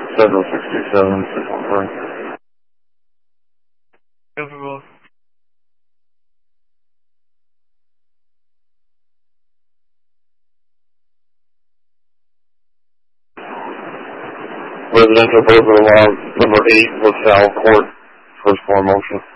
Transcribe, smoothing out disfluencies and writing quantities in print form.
767, 613. Residential burglar alarm number 8, LaSalle Court, first floor motion.